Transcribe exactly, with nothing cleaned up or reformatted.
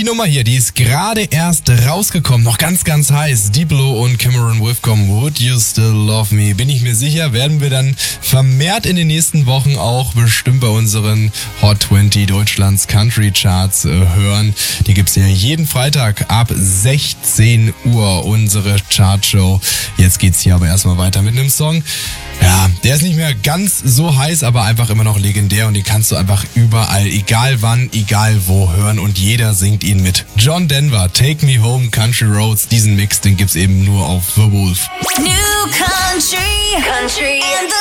Die Nummer hier, die ist gerade erst rausgekommen, noch ganz, ganz heiß. Diplo und Cameron Withcomb, Would You Still Love Me? Bin ich mir sicher, werden wir dann vermehrt in den nächsten Wochen auch bestimmt bei unseren Hot zwanzig Deutschlands Country Charts äh, hören. Die gibt's ja jeden Freitag ab sechzehn Uhr, unsere Chartshow. Jetzt geht's hier aber erstmal weiter mit einem Song. Ja, der ist nicht mehr ganz so heiß, aber einfach immer noch legendär und den kannst du einfach überall, egal wann, egal wo hören und jeder singt ihn mit. John Denver, Take Me Home, Country Roads, diesen Mix, den gibt's eben nur auf The Wolf. New country, country.